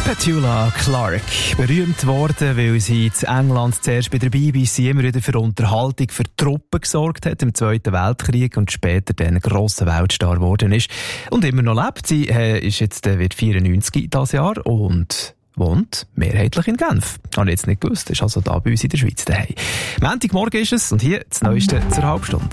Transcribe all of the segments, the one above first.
Petula Clark, berühmt worden, weil sie in England zuerst bei der BBC immer wieder für Unterhaltung für Truppen gesorgt hat im Zweiten Weltkrieg und später dann ein grosser Weltstar geworden ist und immer noch lebt. Sie ist jetzt wird 94 dieses Jahr und wohnt mehrheitlich in Genf. Habe ich jetzt nicht gewusst, ist also da bei uns in der Schweiz daheim. Montagmorgen ist es und hier das Neueste zur Halbstunde.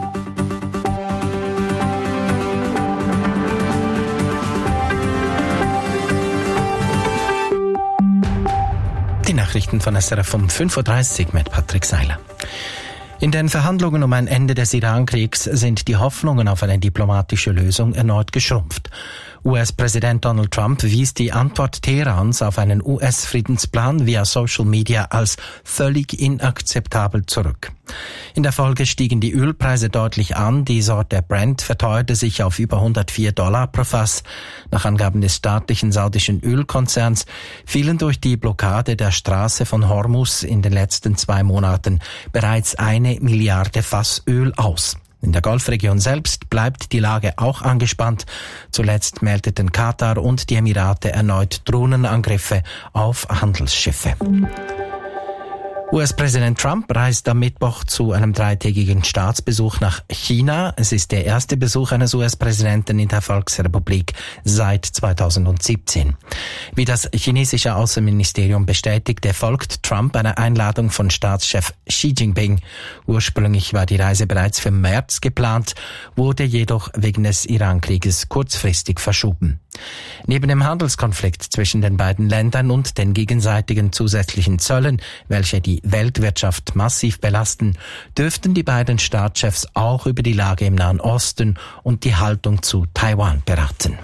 Die Nachrichten von SRF um 5.30 Uhr mit Patrick Seiler. In den Verhandlungen um ein Ende des Iran-Kriegs sind die Hoffnungen auf eine diplomatische Lösung erneut geschrumpft. US-Präsident Donald Trump wies die Antwort Teherans auf einen US-Friedensplan via Social Media als völlig inakzeptabel zurück. In der Folge stiegen die Ölpreise deutlich an. Die Sorte Brent verteuerte sich auf über $104 pro Fass. Nach Angaben des staatlichen saudischen Ölkonzerns fielen durch die Blockade der Straße von Hormuz in den letzten 2 Monaten bereits 1 Milliarde Fass Öl aus. In der Golfregion selbst bleibt die Lage auch angespannt. Zuletzt meldeten Katar und die Emirate erneut Drohnenangriffe auf Handelsschiffe. US-Präsident Trump reist am Mittwoch zu einem 3-tägigen Staatsbesuch nach China. Es ist der erste Besuch eines US-Präsidenten in der Volksrepublik seit 2017. Wie das chinesische Außenministerium bestätigte, folgt Trump einer Einladung von Staatschef Xi Jinping. Ursprünglich war die Reise bereits für März geplant, wurde jedoch wegen des Iran-Krieges kurzfristig verschoben. Neben dem Handelskonflikt zwischen den beiden Ländern und den gegenseitigen zusätzlichen Zöllen, welche die Weltwirtschaft massiv belasten, dürften die beiden Staatschefs auch über die Lage im Nahen Osten und die Haltung zu Taiwan beraten.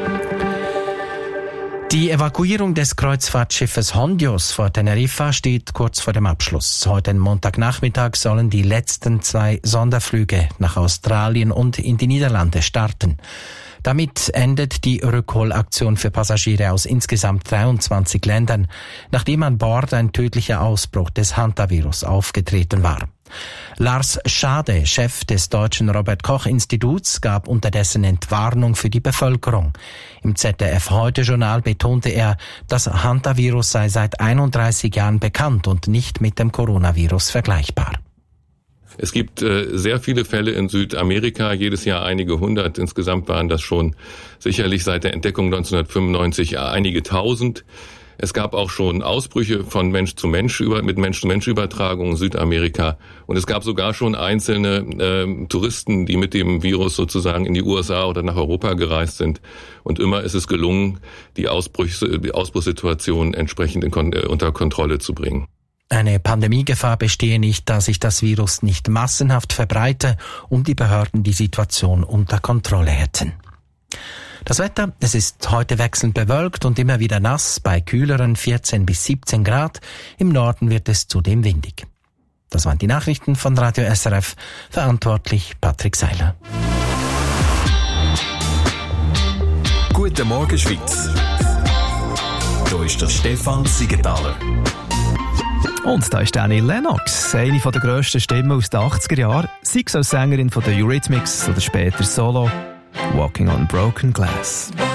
Die Evakuierung des Kreuzfahrtschiffes Hondios vor Teneriffa steht kurz vor dem Abschluss. Heute Montagnachmittag sollen die letzten 2 Sonderflüge nach Australien und in die Niederlande starten. Damit endet die Rückholaktion für Passagiere aus insgesamt 23 Ländern, nachdem an Bord ein tödlicher Ausbruch des Hantavirus aufgetreten war. Lars Schade, Chef des deutschen Robert-Koch-Instituts, gab unterdessen Entwarnung für die Bevölkerung. Im ZDF-Heute-Journal betonte er, das Hantavirus sei seit 31 Jahren bekannt und nicht mit dem Coronavirus vergleichbar. Es gibt sehr viele Fälle in Südamerika, jedes Jahr einige hundert. Insgesamt waren das schon sicherlich seit der Entdeckung 1995 einige tausend. Es gab auch schon Ausbrüche von Mensch zu Mensch mit Mensch-zu-Mensch-Übertragung in Südamerika. Und es gab sogar schon einzelne Touristen, die mit dem Virus sozusagen in die USA oder nach Europa gereist sind. Und immer ist es gelungen, die Ausbruchssituation entsprechend unter Kontrolle zu bringen. Eine Pandemiegefahr bestehe nicht, da sich das Virus nicht massenhaft verbreite und die Behörden die Situation unter Kontrolle hätten. Das Wetter, es ist heute wechselnd bewölkt und immer wieder nass, bei kühleren 14 bis 17 Grad. Im Norden wird es zudem windig. Das waren die Nachrichten von Radio SRF, verantwortlich Patrick Seiler. Guten Morgen Schweiz. Hier ist der Stefan Siegenthaler. Und da ist Annie Lennox, eine der grössten Stimmen aus den 80er Jahren, sei es als Sängerin von den Eurythmics oder später Solo, Walking on Broken Glass.